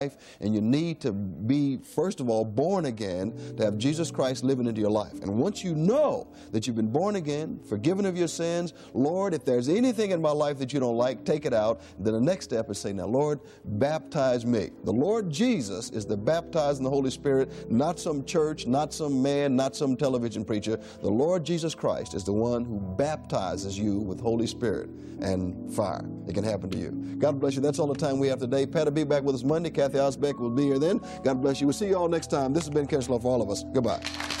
and you need to be, first of all, born again, to have Jesus Christ living into your life. And once you know that you've been born again, forgiven of your sins, Lord, if there's anything in my life that you don't like, take it out. Then the next step is say, now, Lord, baptize me. The Lord Jesus is the baptized in the Holy Spirit, not some church, not some man, not some television preacher. The Lord Jesus Christ is the one who baptizes you with Holy Spirit and fire. It can happen to you. God bless you. That's all the time we have today. Pat will be back with us Monday. Kathy Osbeck will be here then. God bless you. We'll see you all next time. This has been Cash Flow for all of us. Goodbye.